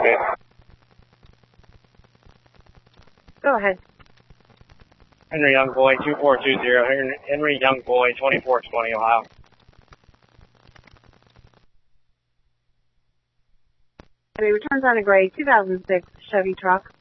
Okay. Go ahead. Henry Youngboy, 2420. Henry Youngboy, 2420, Ohio. Returns on a gray 2006 Chevy truck.